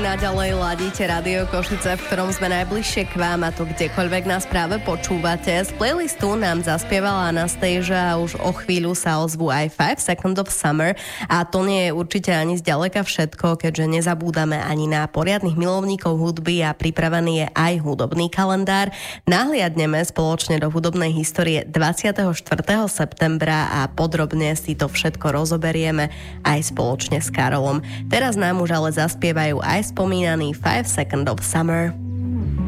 naďalej ladíte Radio Košice, v ktorom sme najbližšie k vám a to kdekoľvek nás práve počúvate. Z playlistu nám zaspievala Anastasia a už o chvíľu sa ozvú aj 5 Seconds of Summer a to nie je určite ani zďaleka všetko, keďže nezabúdame ani na poriadnych milovníkov hudby a pripravený je aj hudobný kalendár. Nahliadneme spoločne do hudobnej histórie 24. septembra a podrobne si to všetko rozoberieme aj spoločne s Karolom. Teraz nám už ale zaspievajú aj spomínaný 5 Seconds of Summer.